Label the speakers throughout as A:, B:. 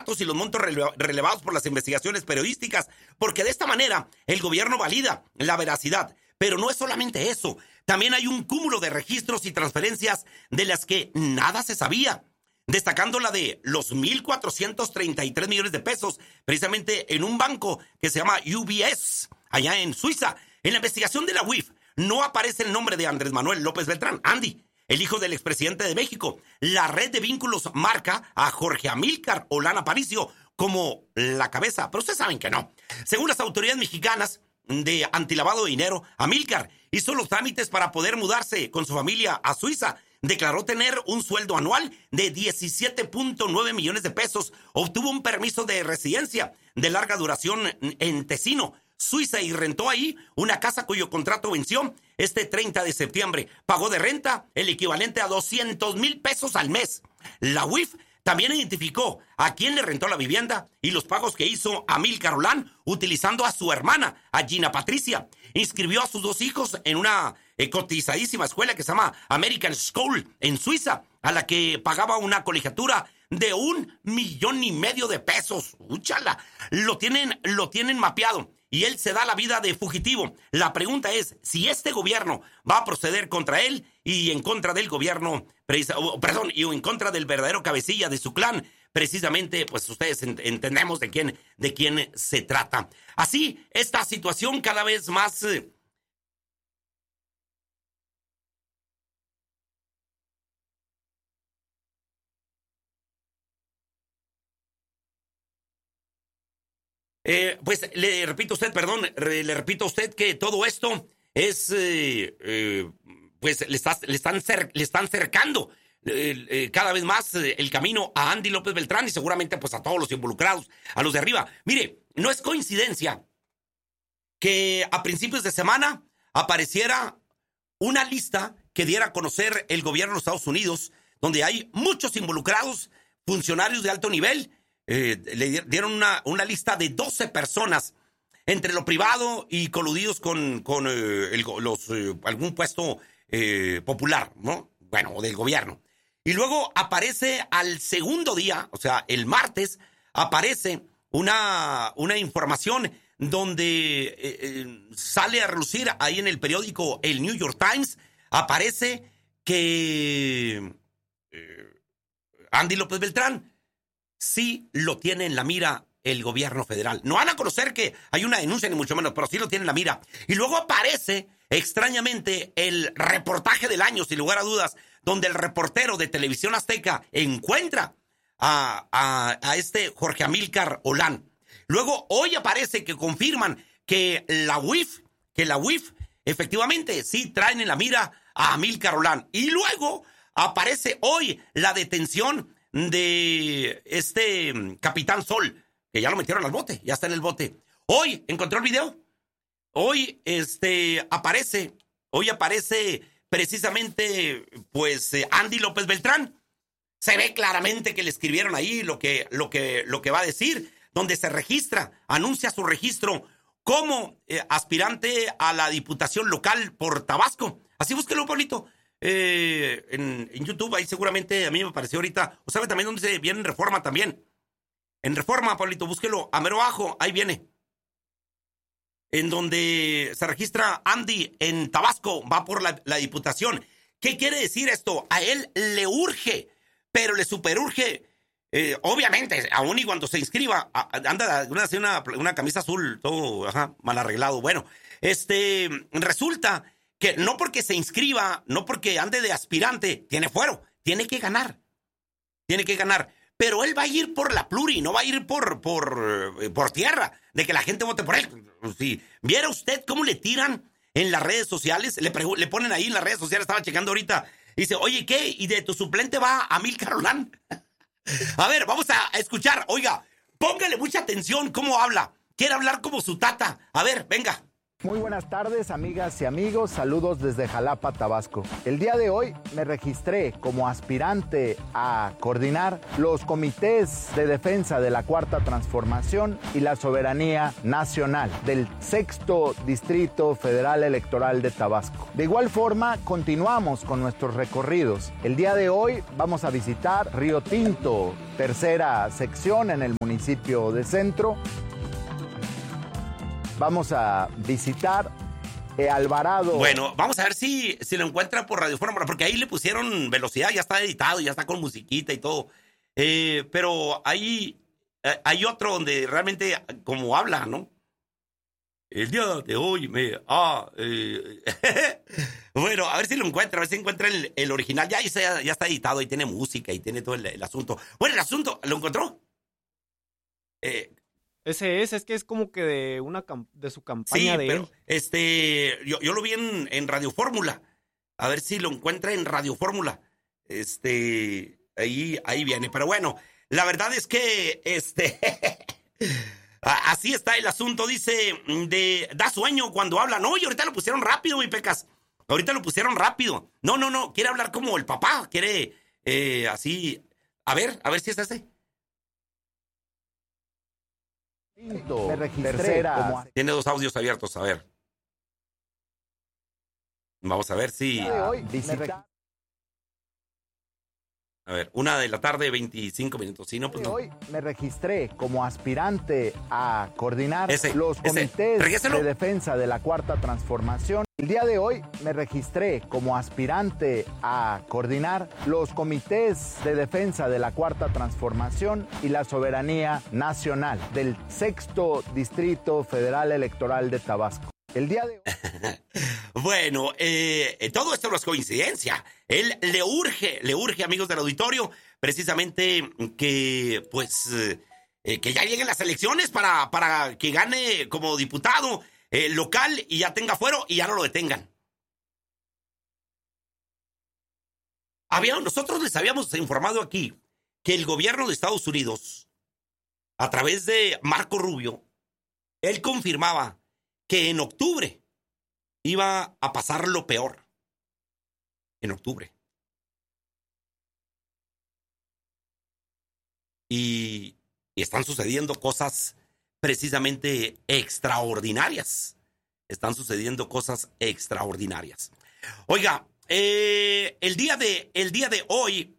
A: datos y los montos relevados por las investigaciones periodísticas, porque de esta manera el gobierno valida la veracidad. Pero no es solamente eso, también hay un cúmulo de registros y transferencias de las que nada se sabía, destacando la de los 1,433 millones de pesos, precisamente en un banco que se llama UBS, allá en Suiza. En la investigación de la UIF no aparece el nombre de Andrés Manuel López Beltrán, Andy, el hijo del expresidente de México. La red de vínculos marca a Jorge Amílcar Olán Aparicio como la cabeza, pero ustedes saben que no. Según las autoridades mexicanas de antilavado de dinero, Amílcar hizo los trámites para poder mudarse con su familia a Suiza. Declaró tener un sueldo anual de 17.9 millones de pesos. Obtuvo un permiso de residencia de larga duración en Tesino, Suiza, y rentó ahí una casa cuyo contrato venció este 30 de septiembre. Pagó de renta el equivalente a 200,000 pesos al mes. La UIF también identificó a quién le rentó la vivienda y los pagos que hizo Amílcar Olán utilizando a su hermana, a Gina Patricia. Inscribió a sus 2 hijos en una cotizadísima escuela que se llama American School en Suiza, a la que pagaba una colegiatura de 1,5 millones de pesos. ¡Úchala! Lo tienen mapeado y él se da la vida de fugitivo. La pregunta es si este gobierno va a proceder contra él y en contra del gobierno, y en contra del verdadero cabecilla de su clan. Precisamente, pues ustedes entendemos de quién se trata. Así, esta situación cada vez más pues le repito a usted que todo esto es, pues le están cercando cada vez más el camino a Andy López Beltrán y seguramente pues a todos los involucrados, a los de arriba. Mire, no es coincidencia que a principios de semana apareciera una lista que diera a conocer el gobierno de los Estados Unidos, donde hay muchos involucrados, funcionarios de alto nivel. Le dieron una lista de 12 personas entre lo privado y coludidos con algún puesto popular, ¿no? Bueno, o del gobierno. Y luego aparece al segundo día, o sea, el martes, aparece una información donde sale a relucir ahí en el periódico el New York Times, aparece que Andy López Beltrán sí lo tiene en la mira el gobierno federal. No van a conocer que hay una denuncia, ni mucho menos, pero sí lo tiene en la mira. Y luego aparece, extrañamente, el reportaje del año, sin lugar a dudas, donde el reportero de Televisión Azteca encuentra a este Jorge Amílcar Olán. Luego, hoy aparece que confirman que la UIF, efectivamente, sí traen en la mira a Amílcar Olán. Y luego aparece hoy la detención de este Capitán Sol, que ya lo metieron al bote, ya está en el bote. Hoy encontró el video. Hoy aparece precisamente pues Andy López Beltrán. Se ve claramente que le escribieron ahí lo que va a decir, donde se registra, anuncia su registro como aspirante a la diputación local por Tabasco. Así búsquelo, Pablito. En YouTube, ahí seguramente a mí me apareció ahorita. O sabe también dónde se viene en Reforma también. En Reforma, Pablito, búsquelo, a mero abajo, ahí viene. En donde se registra Andy en Tabasco, va por la diputación. ¿Qué quiere decir esto? A él le urge, pero le superurge. Obviamente, aún y cuando se inscriba, anda una camisa azul, todo mal arreglado. Bueno, resulta que no porque se inscriba, no porque ande de aspirante, tiene fuero, tiene que ganar. Pero él va a ir por la pluri, no va a ir por tierra, de que la gente vote por él. Si viera usted cómo le tiran en las redes sociales, le ponen ahí en las redes sociales, estaba checando ahorita, dice, oye, ¿qué? ¿Y de tu suplente va Amílcar Olán? A ver, vamos a escuchar, oiga, póngale mucha atención cómo habla, quiere hablar como su tata. A ver, venga.
B: Muy buenas tardes, amigas y amigos. Saludos desde Jalapa, Tabasco. El día de hoy me registré como aspirante a coordinar los comités de defensa de la Cuarta Transformación y la soberanía nacional del Sexto Distrito Federal Electoral de Tabasco. De igual forma, continuamos con nuestros recorridos. El día de hoy vamos a visitar Río Tinto, tercera sección en el municipio de Centro. Vamos a visitar Alvarado.
A: Bueno, vamos a ver si lo encuentran por Radio Fórmula, porque ahí le pusieron velocidad, ya está editado, ya está con musiquita y todo. Pero ahí hay otro donde realmente como habla, ¿no? El día de hoy Bueno, a ver si lo encuentra, a ver si encuentra el original. Ya está editado, ahí tiene música y tiene todo el asunto. Bueno, el asunto, ¿lo encontró?
C: Ese es que es como que de su campaña
A: sí,
C: de
A: pero,
C: él.
A: Yo lo vi en Radio Fórmula. A ver si lo encuentra en Radio Fórmula. Ahí viene. Pero bueno, la verdad es que así está el asunto. Dice, da sueño cuando hablan. Oye, ahorita lo pusieron rápido, mi Pecas. Ahorita lo pusieron rápido. No. Quiere hablar como el papá. Quiere así. A ver si es ese.
B: Me registré como...
A: Tiene dos audios abiertos, a ver. Vamos a ver si... A ver, 1:00 PM, 25 minutos. Si no, pues no.
B: Hoy me registré como aspirante a coordinar los comités
A: Regréselo.
B: de defensa de la Cuarta Transformación. El día de hoy me registré como aspirante a coordinar los comités de defensa de la Cuarta Transformación y la soberanía nacional del Sexto Distrito Federal Electoral de Tabasco. El día de hoy...
A: Bueno, todo esto no es coincidencia. Él le urge, amigos del auditorio, precisamente que, pues, que ya lleguen las elecciones para que gane como diputado local y ya tenga fuero y ya no lo detengan. Nosotros les habíamos informado aquí que el gobierno de Estados Unidos, a través de Marco Rubio, él confirmaba que en octubre iba a pasar lo peor. En octubre. Y están sucediendo cosas precisamente extraordinarias. Están sucediendo cosas extraordinarias. Oiga, el día de hoy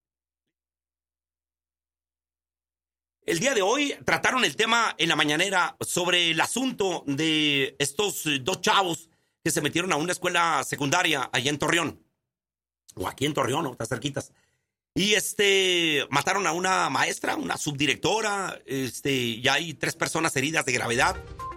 A: trataron el tema en la mañanera sobre el asunto de estos dos chavos que se metieron a una escuela secundaria allá en Torreón. O aquí en Torreón, ¿no? Está cerquitas. Y mataron a una maestra, una subdirectora, y hay 3 personas heridas de gravedad.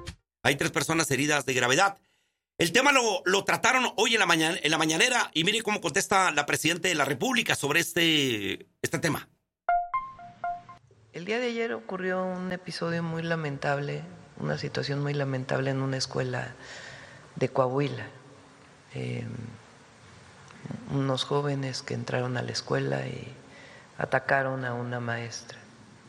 A: El tema lo trataron hoy en la mañanera y mire cómo contesta la presidenta de la República sobre este tema.
D: El día de ayer ocurrió un episodio muy lamentable, una situación muy lamentable en una escuela de Coahuila. Unos jóvenes que entraron a la escuela y atacaron a una maestra.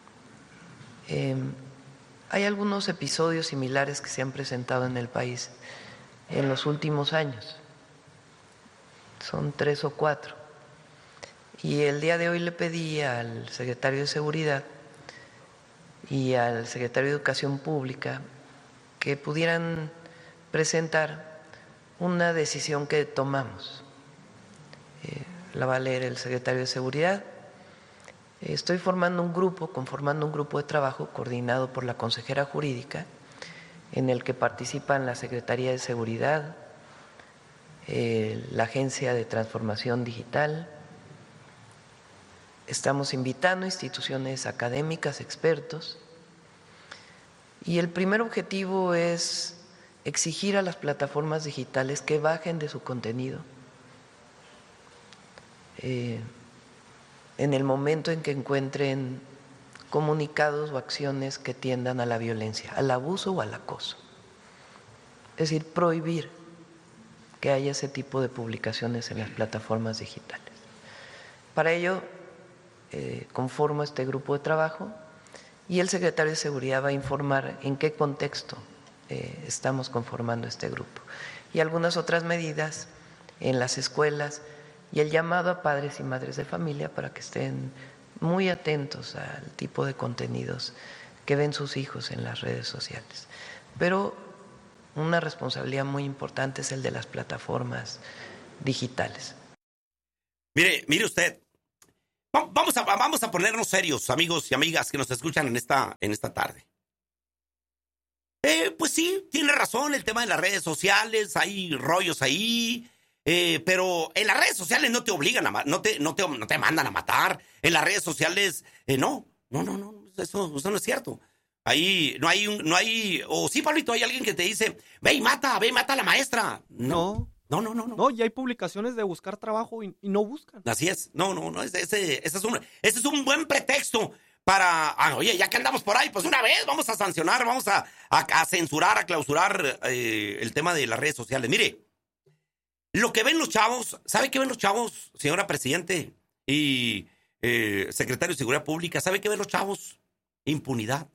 D: Hay algunos episodios similares que se han presentado en el país en los últimos años. Son 3 o 4. Y el día de hoy le pedí al secretario de Seguridad y al secretario de Educación Pública que pudieran presentar una decisión que tomamos. La va a leer el secretario de Seguridad. Estoy conformando un grupo de trabajo coordinado por la consejera jurídica, en el que participan la Secretaría de Seguridad, la Agencia de Transformación Digital. Estamos invitando a instituciones académicas, expertos, y el primer objetivo es exigir a las plataformas digitales que bajen de su contenido en el momento en que encuentren comunicados o acciones que tiendan a la violencia, al abuso o al acoso. Es decir, prohibir que haya ese tipo de publicaciones en las plataformas digitales. Para ello, conformo este grupo de trabajo y el secretario de Seguridad va a informar en qué contexto estamos conformando este grupo. Y algunas otras medidas en las escuelas y el llamado a padres y madres de familia para que estén muy atentos al tipo de contenidos que ven sus hijos en las redes sociales. Pero una responsabilidad muy importante es el de las plataformas digitales.
A: Mire usted, vamos a ponernos serios, amigos y amigas que nos escuchan en esta tarde. Pues sí, tiene razón el tema de las redes sociales, hay rollos ahí, pero en las redes sociales no te obligan no te mandan a matar. En las redes sociales, no, eso no es cierto. Ahí no hay, o sí, Pablito, hay alguien que te dice, ve y mata a la maestra. No.
C: No, y hay publicaciones de buscar trabajo y no buscan.
A: Así es. No. Ese es un buen pretexto para, oye, ya que andamos por ahí, pues una vez vamos a sancionar, vamos a censurar, a clausurar el tema de las redes sociales. Mire, lo que ven los chavos, ¿sabe qué ven los chavos, señora Presidente y Secretario de Seguridad Pública? ¿Sabe qué ven los chavos? Impunidad.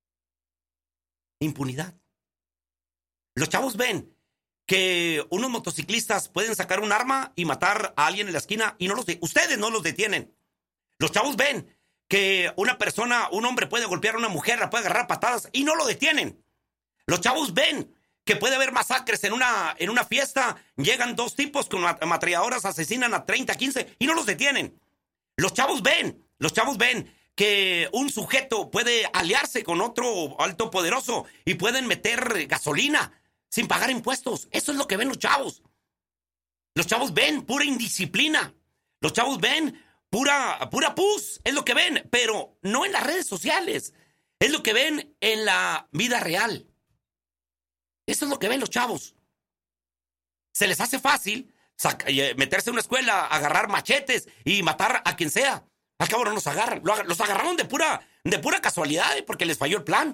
A: Los chavos ven que unos motociclistas pueden sacar un arma y matar a alguien en la esquina y ustedes no los detienen. Los chavos ven que un hombre puede golpear a una mujer, la puede agarrar a patadas y no lo detienen. Los chavos ven que puede haber masacres en una fiesta, llegan dos tipos con ametralladoras, asesinan a 30, 15 y no los detienen. Los chavos ven que un sujeto puede aliarse con otro alto poderoso y pueden meter gasolina sin pagar impuestos. Eso es lo que ven los chavos. Los chavos ven pura indisciplina. Los chavos ven pura pus. Es lo que ven, pero no en las redes sociales. Es lo que ven en la vida real. Eso es lo que ven los chavos. Se les hace fácil meterse en una escuela, agarrar machetes y matar a quien sea. Al cabo no los agarran. Los agarraron de pura casualidad porque les falló el plan.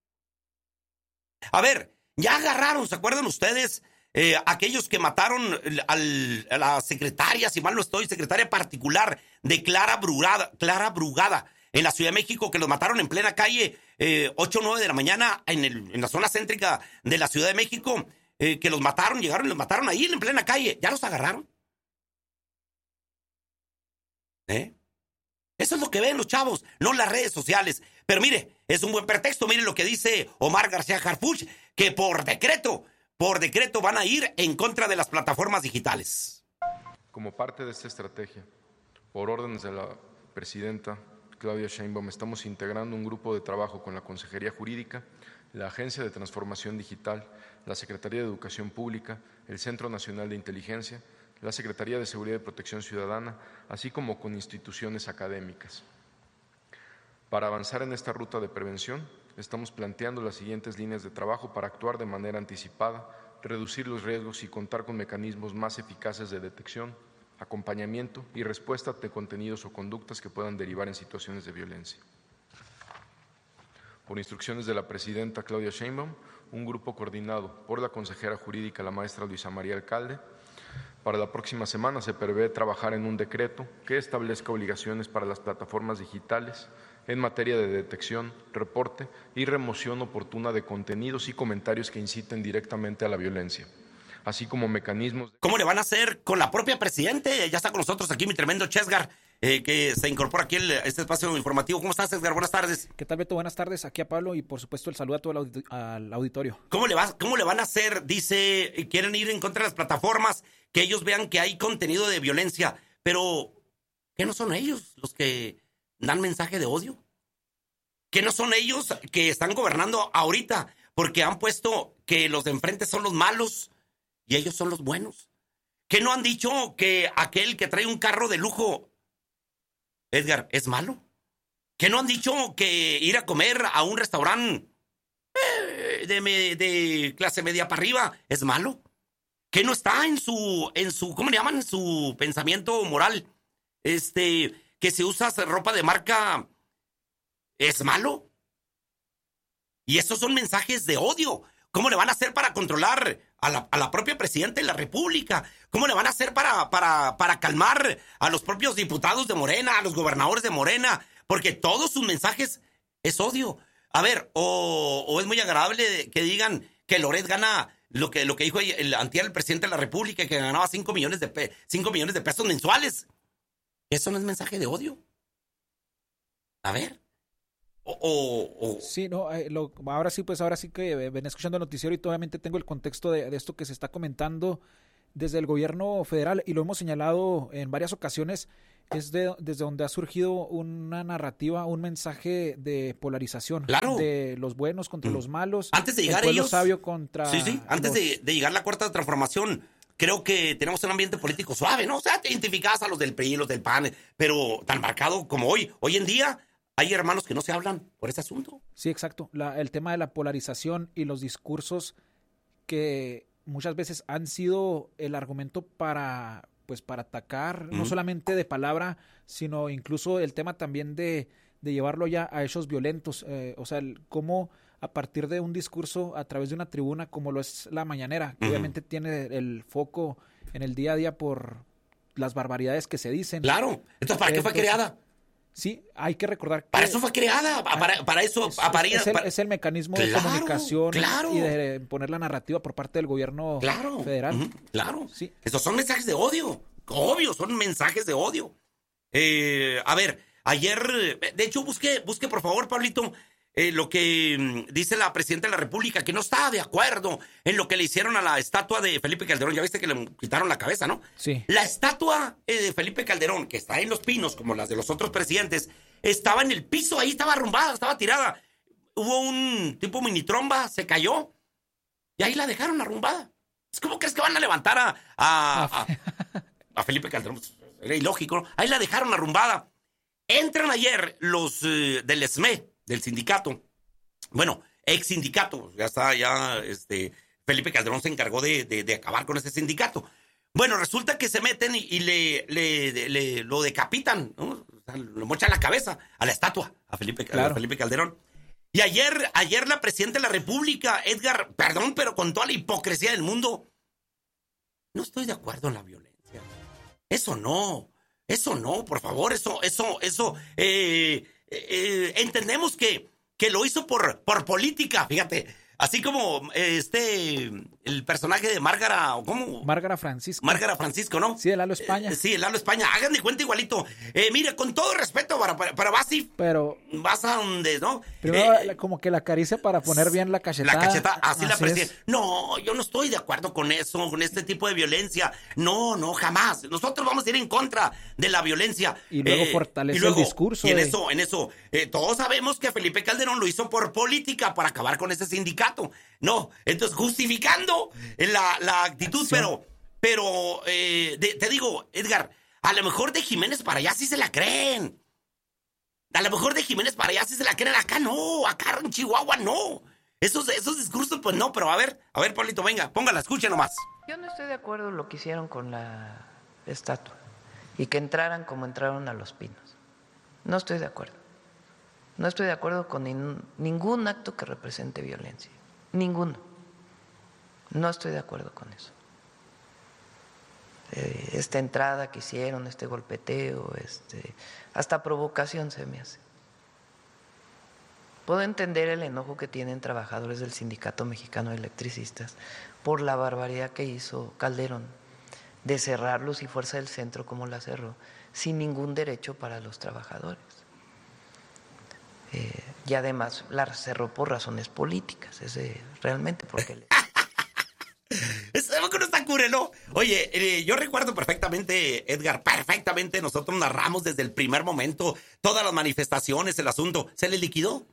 A: A ver, ya agarraron, ¿se acuerdan ustedes? Aquellos que mataron a la secretaria, si mal no estoy, secretaria particular de Clara Brugada, en la Ciudad de México, que los mataron en plena calle, 8 o 9 de la mañana, en la zona céntrica de la Ciudad de México, que los mataron, llegaron y los mataron ahí en plena calle. ¿Ya los agarraron? Eso es lo que ven los chavos, no las redes sociales. Pero mire, es un buen pretexto. Mire lo que dice Omar García Harfuch, que por decreto van a ir en contra de las plataformas digitales.
E: Como parte de esta estrategia, por órdenes de la presidenta Claudia Sheinbaum, estamos integrando un grupo de trabajo con la Consejería Jurídica, la Agencia de Transformación Digital, la Secretaría de Educación Pública, el Centro Nacional de Inteligencia, la Secretaría de Seguridad y Protección Ciudadana, así como con instituciones académicas. Para avanzar en esta ruta de prevención, estamos planteando las siguientes líneas de trabajo para actuar de manera anticipada, reducir los riesgos y contar con mecanismos más eficaces de detección, acompañamiento y respuesta de contenidos o conductas que puedan derivar en situaciones de violencia. Por instrucciones de la presidenta Claudia Sheinbaum, un grupo coordinado por la consejera jurídica, la maestra Luisa María Alcalde, para la próxima semana se prevé trabajar en un decreto que establezca obligaciones para las plataformas digitales en materia de detección, reporte y remoción oportuna de contenidos y comentarios que inciten directamente a la violencia, así como mecanismos.
A: ¿Cómo le van a hacer con la propia Presidente? Ya está con nosotros aquí mi tremendo Chesgar, que se incorpora aquí a este espacio informativo. ¿Cómo estás, Chesgar? Buenas tardes.
F: ¿Qué tal, Beto? Buenas tardes. Aquí a Pablo y, por supuesto, el saludo a todo al auditorio.
A: ¿Cómo le van a hacer? Dice, quieren ir en contra de las plataformas, que ellos vean que hay contenido de violencia, pero ¿qué no son ellos los que dan mensaje de odio? ¿Que no son ellos que están gobernando ahorita? Porque han puesto que los de enfrente son los malos y ellos son los buenos. ¿Que no han dicho que aquel que trae un carro de lujo, Edgar, es malo? ¿Que no han dicho que ir a comer a un restaurante de clase media para arriba es malo? ¿Que no está en su, ¿cómo le llaman? En su pensamiento moral, que si usas ropa de marca es malo? Y esos son mensajes de odio. ¿Cómo le van a hacer para controlar a la propia presidenta de la República? ¿Cómo le van a hacer para calmar a los propios diputados de Morena, a los gobernadores de Morena? Porque todos sus mensajes es odio. A ver, o es muy agradable que digan que Loret gana lo que dijo antier el presidente de la República, que ganaba 5 millones de pesos mensuales. ¿Eso no es mensaje de odio? A ver.
F: Sí, no, ahora sí que ven escuchando el noticiero y obviamente tengo el contexto de esto que se está comentando desde el gobierno federal, y lo hemos señalado en varias ocasiones, es desde donde ha surgido una narrativa, un mensaje de polarización,
A: claro,
F: de los buenos contra los malos,
A: antes de llegar
F: el pueblo
A: ellos,
F: sabio contra...
A: Sí, antes de llegar la Cuarta Transformación, creo que tenemos un ambiente político suave, ¿no? O sea, te identificabas a los del PRI, los del PAN, pero tan marcado como hoy. Hoy en día hay hermanos que no se hablan por ese asunto.
F: Sí, exacto. El tema de la polarización y los discursos que muchas veces han sido el argumento para atacar, no solamente de palabra, sino incluso el tema también de llevarlo ya a hechos violentos. O sea, cómo a partir de un discurso a través de una tribuna como lo es la mañanera, que obviamente tiene el foco en el día a día por las barbaridades que se dicen.
A: Claro. Entonces, ¿para qué fue creada?
F: Sí, hay que recordar que...
A: Para eso fue creada, para eso...
F: Es el mecanismo de comunicación y de poner la narrativa por parte del gobierno federal.
A: Claro,
F: sí.
A: Esos son mensajes de odio, obvio, son mensajes de odio. A ver, ayer, de hecho, busque por favor, Pablito, lo que dice la presidenta de la República, que no está de acuerdo en lo que le hicieron a la estatua de Felipe Calderón. Ya viste que le quitaron la cabeza, ¿no?
F: Sí.
A: La estatua de Felipe Calderón, que está en Los Pinos, como las de los otros presidentes, estaba en el piso, ahí estaba arrumbada, estaba tirada. Hubo un tipo minitromba, se cayó, y ahí la dejaron arrumbada. ¿Cómo crees que van a levantar a Felipe Calderón? Pues, era ilógico, ¿no? Ahí la dejaron arrumbada. Entran ayer los del ESME, del sindicato, bueno, ex sindicato, Felipe Calderón se encargó de acabar con ese sindicato. Bueno, resulta que se meten y lo decapitan, ¿no? O sea, lo mochan la cabeza a la estatua, a Felipe Calderón. Y ayer la presidenta de la República, Edgar, perdón, pero con toda la hipocresía del mundo, no estoy de acuerdo en la violencia. Eso no, por favor, entendemos que lo hizo por política, fíjate, así como el personaje de Márgara, ¿o cómo?
F: Márgara Francisco, ¿no? Sí, el Lalo España.
A: Sí, el Lalo España, hagan de cuenta igualito. Mire, con todo respeto para Basi,
F: pero
A: vas a donde, ¿no?
F: Primero como que la acaricia para poner bien la cachetada.
A: La cacheta, así la presidenta. No, yo no estoy de acuerdo con eso, con este tipo de violencia. No, jamás. Nosotros vamos a ir en contra de la violencia.
F: Y luego fortalece el discurso.
A: Y en eso, todos sabemos que Felipe Calderón lo hizo por política, para acabar con ese sindicato. No, entonces justificando la actitud, sí. pero te digo, Edgar, a lo mejor de Jiménez para allá sí se la creen. A lo mejor de Jiménez para allá sí se la creen, acá no, acá en Chihuahua no. Esos discursos, pues no, pero a ver, Pablito, venga, póngala, escuche nomás.
D: Yo no estoy de acuerdo en lo que hicieron con la estatua y que entraran como entraron a Los Pinos. No estoy de acuerdo. No estoy de acuerdo con ningún acto que represente violencia. Ninguno. No estoy de acuerdo con eso. Esta entrada que hicieron, este golpeteo, hasta provocación se me hace. Puedo entender el enojo que tienen trabajadores del Sindicato Mexicano de Electricistas por la barbaridad que hizo Calderón de cerrar Luz y Fuerza del Centro como la cerró, sin ningún derecho para los trabajadores. Y además la cerró por razones políticas, realmente porque...
A: Eso no está cure, ¿no? Oye, yo recuerdo perfectamente, Edgar, nosotros narramos desde el primer momento todas las manifestaciones, el asunto. ¿Se le liquidó?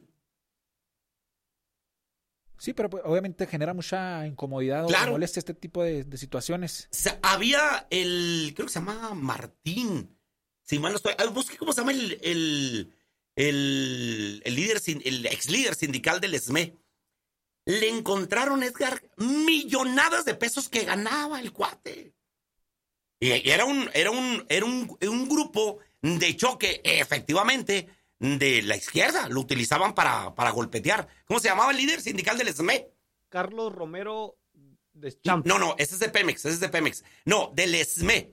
F: Sí, pero pues, obviamente genera mucha incomodidad o molestia este tipo de situaciones.
A: O sea, había creo que se llama Martín, si mal no estoy, busque cómo se llama el líder, el ex líder sindical del ESME. Le encontraron, Edgar, millonadas de pesos que ganaba el cuate. Y era un grupo de choque, efectivamente, de la izquierda. Lo utilizaban para golpetear. ¿Cómo se llamaba el líder sindical del ESME?
C: Carlos Romero de Champs.
A: No, ese es de Pemex. No, del ESME,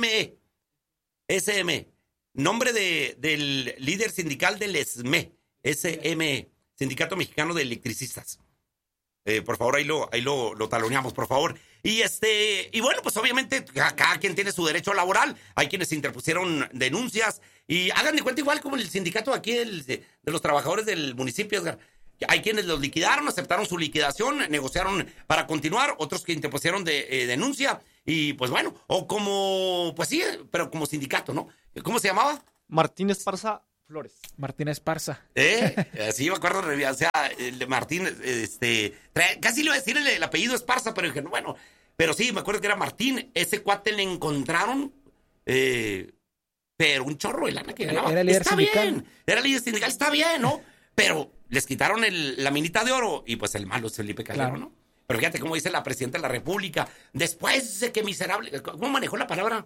A: SME. Nombre del líder sindical del ESME, SME, Sindicato Mexicano de Electricistas. Por favor, ahí lo taloneamos, por favor. Y bueno, pues obviamente cada quien tiene su derecho laboral. Hay quienes interpusieron denuncias y hagan de cuenta igual como el sindicato aquí de los trabajadores del municipio, Edgar. Hay quienes los liquidaron, aceptaron su liquidación, negociaron para continuar, otros que interpusieron denuncia y pues bueno, o como, pues sí, pero como sindicato, ¿no? ¿Cómo se llamaba?
C: Martín Esparza Flores.
F: Martín Esparza.
A: Sí, me acuerdo, o sea, el de Martín, casi le iba a decir el apellido Esparza, pero dije, bueno, pero sí, me acuerdo que era Martín, ese cuate le encontraron, pero un chorro de lana que ganaba.
F: Era líder sindical.
A: Bien, era líder sindical, está bien, ¿no? Pero les quitaron la minita de oro y pues el malo es Felipe Calderón, claro, ¿no? Pero fíjate cómo dice la presidenta de la República, después de que miserable, ¿cómo manejó la palabra?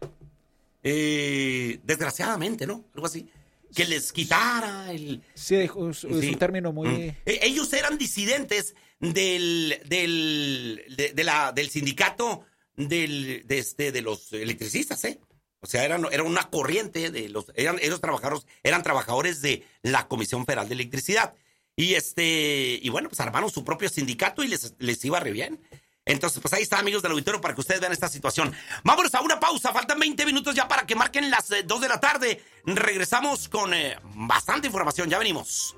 A: Desgraciadamente, ¿no? Algo así. Que les quitara el...
F: Sí, es un término muy...
A: Ellos eran disidentes del sindicato de los electricistas, ¿eh? O sea, era una corriente de eran trabajadores de la Comisión Federal de Electricidad. Y bueno, pues armaron su propio sindicato y les iba re bien. Entonces, pues ahí está, amigos del auditorio, para que ustedes vean esta situación. Vámonos a una pausa, faltan 20 minutos ya para que marquen las 2 de la tarde. Regresamos con bastante información, ya venimos.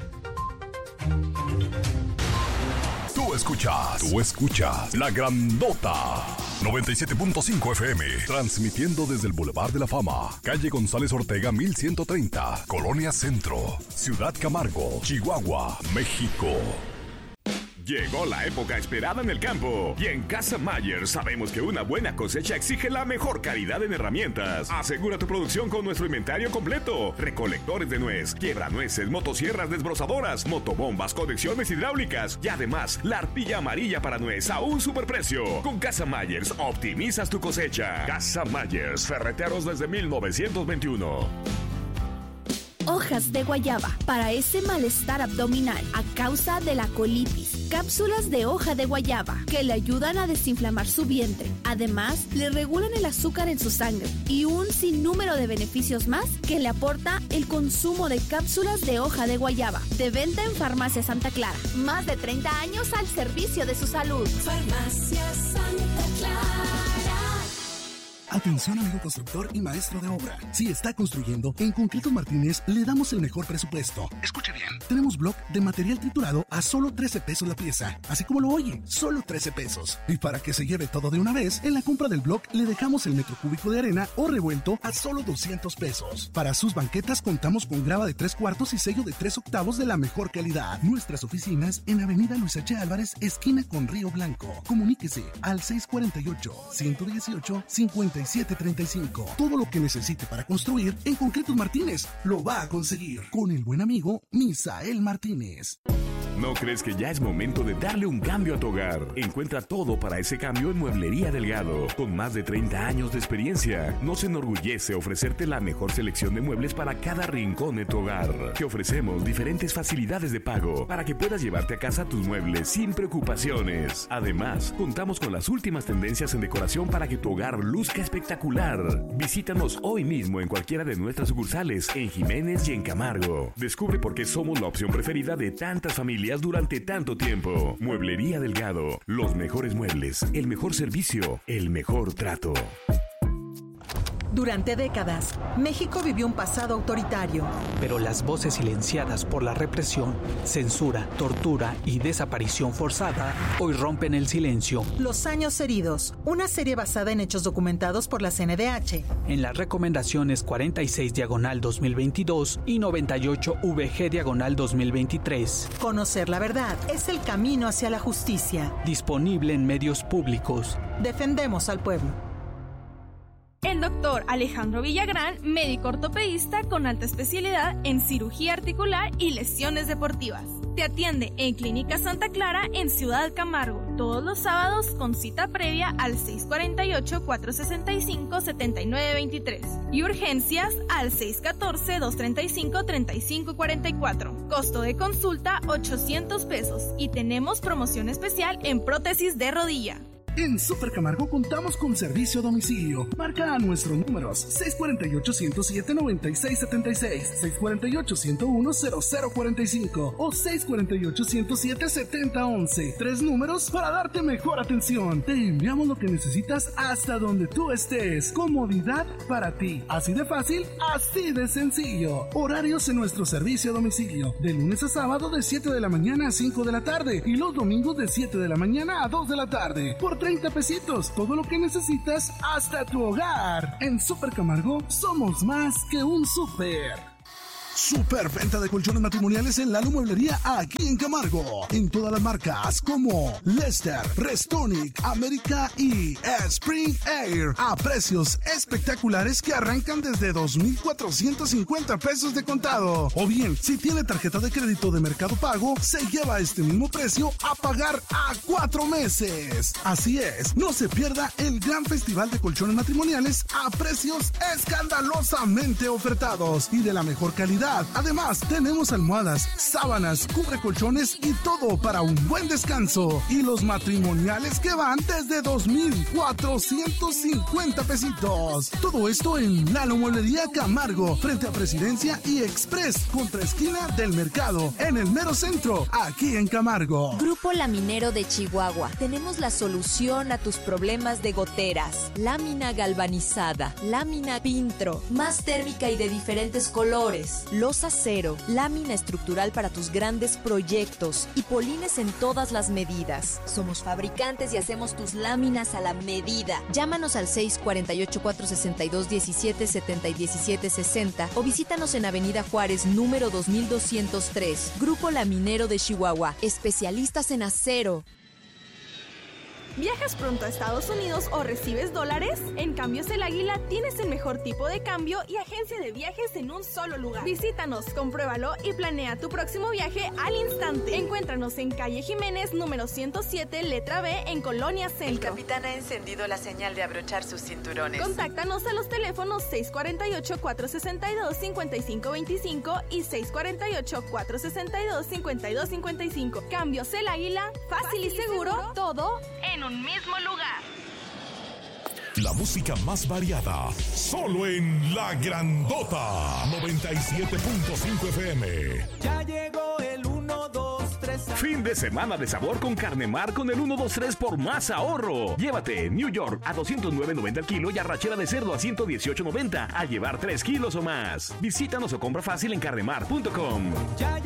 G: Tú escuchas La Grandota 97.5 FM, transmitiendo desde el Boulevard de la Fama, calle González Ortega 1130, Colonia Centro, Ciudad Camargo, Chihuahua, México.
H: Llegó la época esperada en el campo y en Casa Mayer sabemos que una buena cosecha exige la mejor calidad en herramientas. Asegura tu producción con nuestro inventario completo: recolectores de nuez, quiebranueces, motosierras desbrozadoras, motobombas, conexiones hidráulicas y además la arpilla amarilla para nuez a un superprecio. Con Casa Mayers optimizas tu cosecha. Casa Mayers, ferreteros desde 1921.
I: Hojas de guayaba para ese malestar abdominal a causa de la colitis. Cápsulas de hoja de guayaba que le ayudan a desinflamar su vientre. Además, le regulan el azúcar en su sangre y un sinnúmero de beneficios más que le aporta el consumo de cápsulas de hoja de guayaba. De venta en Farmacia Santa Clara. Más de 30 años al servicio de su salud. Farmacia Santa Clara.
J: Atención, amigo constructor y maestro de obra. Si está construyendo, en Concretos Martínez le damos el mejor presupuesto. Escuche bien. Tenemos bloc de material triturado a solo 13 pesos la pieza. Así como lo oye, solo 13 pesos. Y para que se lleve todo de una vez, en la compra del bloc le dejamos el metro cúbico de arena o revuelto a solo 200 pesos. Para sus banquetas contamos con grava de 3/4 y sello de 3/8 de la mejor calidad. Nuestras oficinas en Avenida Luis H. Álvarez, esquina con Río Blanco. Comuníquese al 648-118-5735. Todo lo que necesite para construir, en Concretos Martínez lo va a conseguir. Con el buen amigo Misael Martínez.
H: ¿No crees que ya es momento de darle un cambio a tu hogar? Encuentra todo para ese cambio en Mueblería Delgado. Con más de 30 años de experiencia, nos enorgullece ofrecerte la mejor selección de muebles para cada rincón de tu hogar. Te ofrecemos diferentes facilidades de pago para que puedas llevarte a casa tus muebles sin preocupaciones. Además, contamos con las últimas tendencias en decoración para que tu hogar luzca espectacular. Visítanos hoy mismo en cualquiera de nuestras sucursales en Jiménez y en Camargo. Descubre por qué somos la opción preferida de tantas familias durante tanto tiempo. Mueblería Delgado, los mejores muebles, el mejor servicio, el mejor trato.
K: Durante décadas, México vivió un pasado autoritario.
L: Pero las voces silenciadas por la represión, censura, tortura y desaparición forzada hoy rompen el silencio.
K: Los años heridos, una serie basada en hechos documentados por la CNDH.
L: En las recomendaciones 46/2022 y 98VG/2023.
K: Conocer la verdad es el camino hacia la justicia.
L: Disponible en medios públicos.
K: Defendemos al pueblo.
M: El doctor Alejandro Villagrán, médico ortopedista con alta especialidad en cirugía articular y lesiones deportivas. Te atiende en Clínica Santa Clara en Ciudad Camargo, todos los sábados con cita previa al 648-465-7923 y urgencias al 614-235-3544. Costo de consulta $800 y tenemos promoción especial en prótesis de rodilla.
J: En Super Camargo contamos con servicio a domicilio. Marca a nuestros números 648-107-9676, 648-101-0045 o 648-107-7011. 3 números para darte mejor atención. Te enviamos lo que necesitas hasta donde tú estés. Comodidad para ti. Así de fácil, así de sencillo. Horarios en nuestro servicio a domicilio. De lunes a sábado de 7 de la mañana a 5 de la tarde y los domingos de 7 de la mañana a 2 de la tarde. Por 30 pesitos, todo lo que necesitas hasta tu hogar. En Super Camargo somos más que un súper. Super venta de colchones matrimoniales en Lalo Mueblería aquí en Camargo. En todas las marcas como Lester, Restonic, América y Spring Air. A precios espectaculares que arrancan desde 2,450 pesos de contado. O bien, si tiene tarjeta de crédito de Mercado Pago, se lleva este mismo precio a pagar a 4 meses. Así es, no se pierda el gran festival de colchones matrimoniales a precios escandalosamente ofertados y de la mejor calidad. Además, tenemos almohadas, sábanas, cubrecolchones y todo para un buen descanso. Y los matrimoniales que van desde 2,450 pesitos. Todo esto en Lalo Mueblería Camargo, frente a Presidencia y Express, contra esquina del mercado, en el mero centro, aquí en Camargo.
N: Grupo Laminero de Chihuahua. Tenemos la solución a tus problemas de goteras. Lámina galvanizada, lámina Pintro, más térmica y de diferentes colores. Losa cero, lámina estructural para tus grandes proyectos y polines en todas las medidas. Somos fabricantes y hacemos tus láminas a la medida. Llámanos al 648-462-1770 y 1760 o visítanos en Avenida Juárez, número 2203. Grupo Laminero de Chihuahua, especialistas en acero.
M: ¿Viajas pronto a Estados Unidos o recibes dólares? En Cambios El Águila tienes el mejor tipo de cambio y agencia de viajes en un solo lugar. Visítanos, compruébalo y planea tu próximo viaje al instante. Encuéntranos en calle Jiménez, número 107, letra B, en Colonia Centro.
O: El capitán ha encendido la señal de abrochar sus cinturones.
M: Contáctanos a los teléfonos 648-462-5525 y 648-462-5255. Cambios El Águila, fácil y seguro, todo en un mismo lugar.
G: La música más variada, solo en La Grandota 97.5 FM.
P: Ya llegó el 1, 2, 3.
H: Fin de semana de sabor con Carnemar con el 1, 2, 3 por más ahorro. Llévate New York a $209.90 el kilo y arrachera de cerdo a $118.90 al llevar 3 kilos o más. Visítanos o compra fácil en carnemar.com.
P: Ya